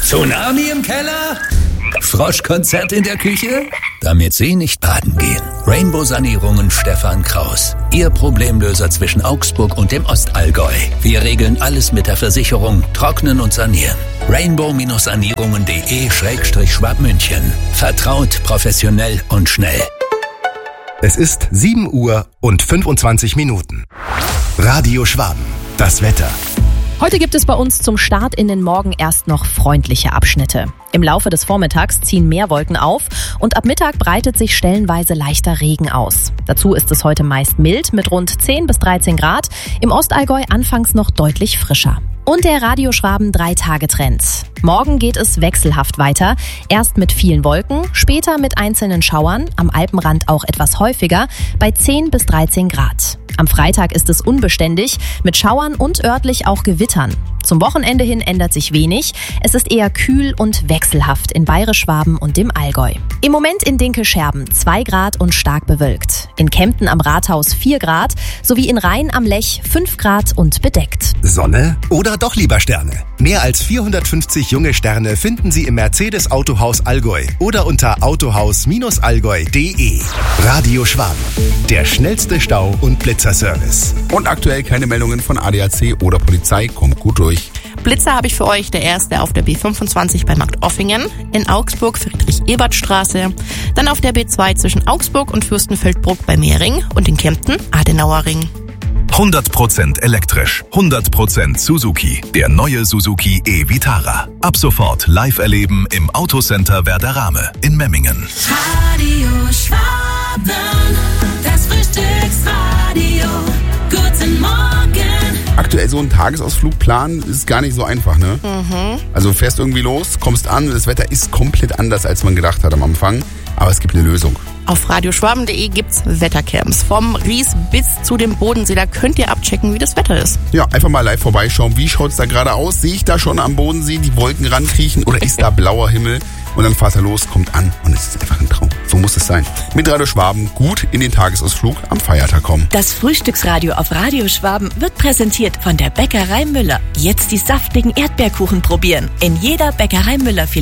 Tsunami im Keller? Froschkonzert in der Küche? Damit Sie nicht baden gehen. Rainbow Sanierungen Stefan Kraus. Ihr Problemlöser zwischen Augsburg und dem Ostallgäu. Wir regeln alles mit der Versicherung, trocknen und sanieren. rainbow-sanierungen.de/Schwabmünchen. Vertraut, professionell und schnell. Es ist 7 Uhr und 25 Minuten. Radio Schwaben. Das Wetter. Heute gibt es bei uns zum Start in den Morgen erst noch freundliche Abschnitte. Im Laufe des Vormittags ziehen mehr Wolken auf und ab Mittag breitet sich stellenweise leichter Regen aus. Dazu ist es heute meist mild mit rund 10 bis 13 Grad, im Ostallgäu anfangs noch deutlich frischer. Und der Radio Schwaben 3-Tage-Trend. Morgen geht es wechselhaft weiter. Erst mit vielen Wolken, später mit einzelnen Schauern, am Alpenrand auch etwas häufiger, bei 10 bis 13 Grad. Am Freitag ist es unbeständig, mit Schauern und örtlich auch Gewittern. Zum Wochenende hin ändert sich wenig. Es ist eher kühl und wechselhaft in Bayerisch-Schwaben und dem Allgäu. Im Moment in Dinkelscherben 2 Grad und stark bewölkt. In Kempten am Rathaus 4 Grad sowie in Rhein am Lech 5 Grad und bedeckt. Sonne oder doch lieber Sterne? Mehr als 450 junge Sterne finden Sie im Mercedes Autohaus Allgäu oder unter autohaus-allgäu.de. Radio Schwaben. Der schnellste Stau- und Blitzerservice. Und aktuell keine Meldungen von ADAC oder Polizei. Kommt gut durch. Blitzer habe ich für euch. Der erste auf der B25 bei Marktoffingen, in Augsburg Friedrich-Ebert-Straße, dann auf der B2 zwischen Augsburg und Fürstenfeldbruck bei Mehring und in Kempten Adenauerring. 100% elektrisch, 100% Suzuki. Der neue Suzuki e-Vitara. Ab sofort live erleben im Autocenter Werderame in Memmingen. Radio Schwaben, das Frühstücksradio. Guten Morgen. Aktuell so ein Tagesausflugplan ist gar nicht so einfach, ne? Also fährst irgendwie los, kommst an, das Wetter ist komplett anders, als man gedacht hat am Anfang. Aber es gibt eine Lösung. Auf radioschwaben.de gibt's Wettercamps. Vom Ries bis zu dem Bodensee, da könnt ihr abchecken, wie das Wetter ist. Ja, einfach mal live vorbeischauen. Wie schaut's da gerade aus? Sehe ich da schon am Bodensee die Wolken rankriechen oder ist da blauer Himmel? Und dann fahrt er los, kommt an und es ist einfach ein Traum. So muss es sein. Mit Radio Schwaben gut in den Tagesausflug am Feiertag kommen. Das Frühstücksradio auf Radio Schwaben wird präsentiert von der Bäckerei Müller. Jetzt die saftigen Erdbeerkuchen probieren. In jeder Bäckerei Müller